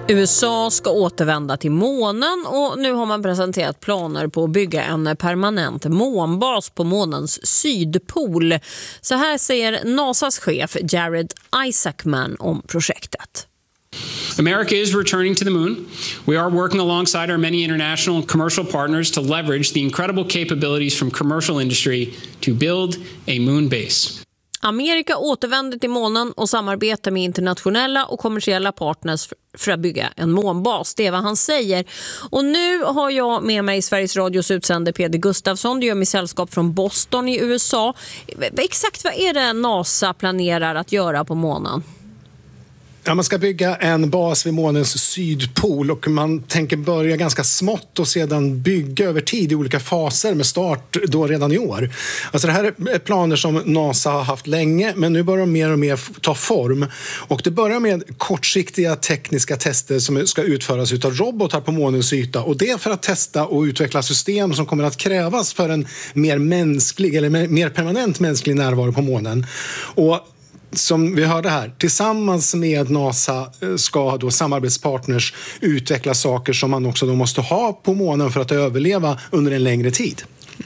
USA ska återvända till månen och nu har man presenterat planer på att bygga en permanent månbas på månens sydpol. Så här säger NASAs chef Jared Isaacman om projektet. America is returning to the moon. We are working alongside our many international and commercial partners to leverage the incredible capabilities from commercial industry to build a moon base. Amerika återvänder till månen och samarbetar med internationella och kommersiella partners för att bygga en månbas. Det är vad han säger. Och nu har jag med mig Sveriges Radios utsände Peder Gustafsson. Det gör mig sällskap från Boston i USA. Exakt vad är det NASA planerar att göra på månen? Ja, man ska bygga en bas vid månens sydpol och man tänker börja ganska smått och sedan bygga över tid i olika faser med start då redan i år. Alltså det här är planer som NASA har haft länge, men nu börjar de mer och mer ta form. Och det börjar med kortsiktiga tekniska tester som ska utföras utav robotar på månens yta, och det är för att testa och utveckla system som kommer att krävas för en mer mänsklig eller mer permanent mänsklig närvaro på månen. Och som vi hörde här, tillsammans med NASA ska då samarbetspartners utveckla saker som man också då måste ha på månen för att överleva under en längre tid.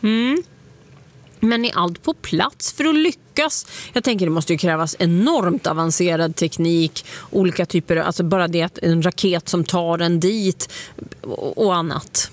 Men är allt på plats för att lyckas? Jag tänker det måste ju krävas enormt avancerad teknik, olika typer, alltså bara det att en raket som tar en dit och annat.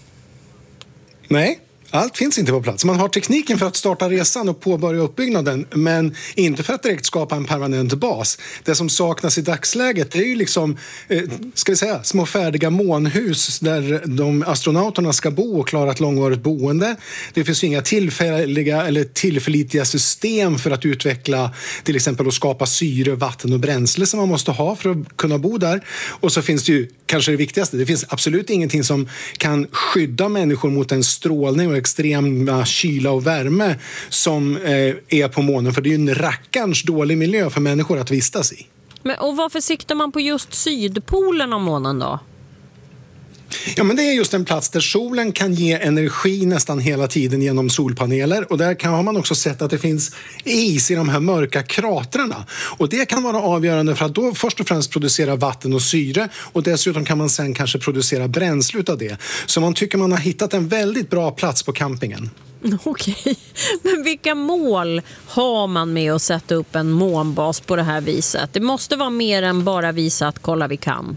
Nej. Allt finns inte på plats. Man har tekniken för att starta resan och påbörja uppbyggnaden, men inte för att direkt skapa en permanent bas. Det som saknas i dagsläget är ju liksom, ska vi säga, små färdiga månhus där de astronauterna ska bo och klara ett långvarigt boende. Det finns ju inga tillfälliga eller tillförlitliga system för att utveckla till exempel och skapa syre, vatten och bränsle som man måste ha för att kunna bo där. Och så finns det ju, kanske det viktigaste, det finns absolut ingenting som kan skydda människor mot en strålning och extrema kyla och värme som är på månen, för det är ju en rackarns dålig miljö för människor att vistas i. Och varför siktar man på just sydpolen av månen då? Ja, men det är just en plats där solen kan ge energi nästan hela tiden genom solpaneler, och där har man också sett att det finns is i de här mörka kratrarna, och det kan vara avgörande för att då först och främst producera vatten och syre, och dessutom kan man sen kanske producera bränsle av det. Så man tycker man har hittat en väldigt bra plats på campingen. Okej, men vilka mål har man med att sätta upp en månbas på det här viset? Det måste vara mer än bara visa att kolla vi kan.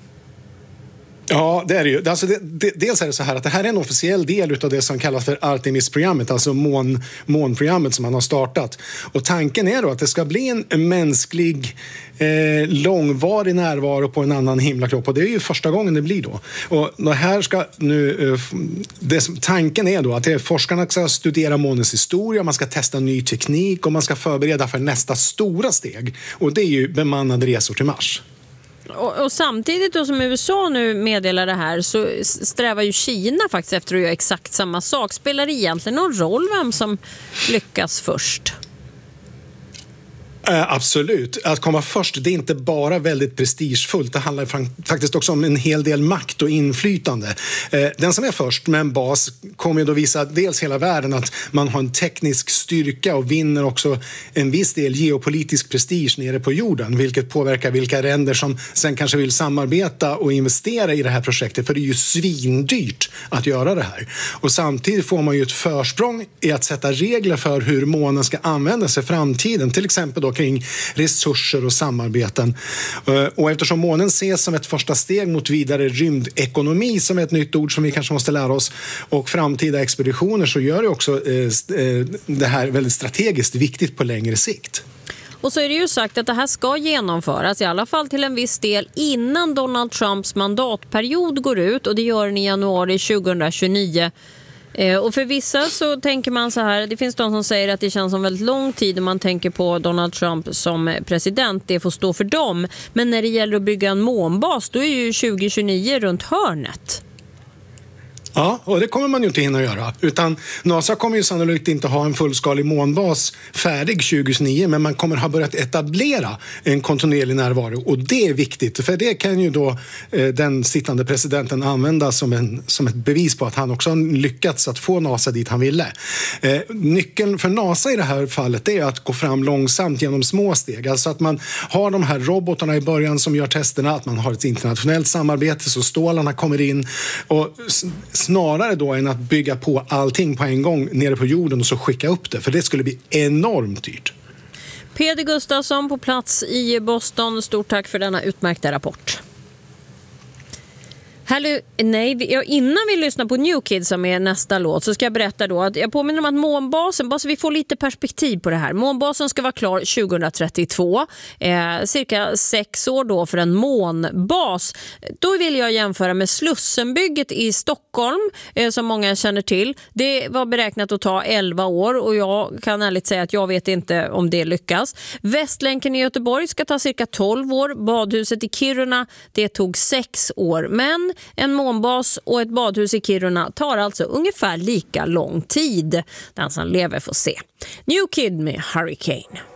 Ja, det är det ju. Alltså dels är det så här att det här är en officiell del av det som kallas för Artemis-programmet, alltså månprogrammet som man har startat. Och tanken är då att det ska bli en mänsklig långvarig närvaro på en annan himlakropp, och det är ju första gången det blir då. Och det här ska nu, tanken är då att forskarna ska studera månens historia, man ska testa ny teknik och man ska förbereda för nästa stora steg. Och det är ju bemannade resor till Mars. Och samtidigt då som USA nu meddelar det här så strävar ju Kina faktiskt efter att göra exakt samma sak. Spelar det egentligen någon roll vem som lyckas först? Absolut. Att komma först, det är inte bara väldigt prestigefullt. Det handlar faktiskt också om en hel del makt och inflytande. Den som är först med en bas kommer ju då visa dels hela världen att man har en teknisk styrka och vinner också en viss del geopolitisk prestige nere på jorden, vilket påverkar vilka länder som sen kanske vill samarbeta och investera i det här projektet, för det är ju svindyrt att göra det här. Och samtidigt får man ju ett försprång i att sätta regler för hur månen ska användas i framtiden, till exempel då kring resurser och samarbeten. Och eftersom månen ses som ett första steg mot vidare rymdekonomi, som är ett nytt ord som vi kanske måste lära oss, och framtida expeditioner, så gör det också det här väldigt strategiskt viktigt på längre sikt. Och så är det ju sagt att det här ska genomföras i alla fall till en viss del innan Donald Trumps mandatperiod går ut, och det gör den i januari 2029. Och för vissa så tänker man så här, det finns de som säger att det känns som väldigt lång tid om man tänker på Donald Trump som president, det får stå för dem. Men när det gäller att bygga en månbas, då är ju 2029 runt hörnet. Ja, och det kommer man ju inte hinna göra. Utan NASA kommer ju sannolikt inte ha en fullskalig månbas färdig 2029, men man kommer ha börjat etablera en kontinuerlig närvaro. Och det är viktigt, för det kan ju då den sittande presidenten använda som ett bevis på att han också har lyckats att få NASA dit han ville. Nyckeln för NASA i det här fallet är att gå fram långsamt genom små steg. Alltså att man har de här robotarna i början som gör testerna, att man har ett internationellt samarbete så stålarna kommer in, och snarare då än att bygga på allting på en gång nere på jorden och så skicka upp det, för det skulle bli enormt dyrt. Peder Gustafsson på plats i Boston, stort tack för denna utmärkta rapport. Innan vi lyssnar på New Kids som är nästa låt, så ska jag berätta då att jag påminner om att månbasen, bara så vi får lite perspektiv på det här. Månbasen ska vara klar 2032, cirka 6 år då för en månbas. Då vill jag jämföra med Slussenbygget i Stockholm, som många känner till. Det var beräknat att ta 11 år och jag kan ärligt säga att jag vet inte om det lyckas. Västlänken i Göteborg ska ta cirka 12 år. Badhuset i Kiruna, det tog 6 år. Men en månbas och ett badhus i Kiruna tar alltså ungefär lika lång tid. Den som lever får se. New Kid med Hurricane.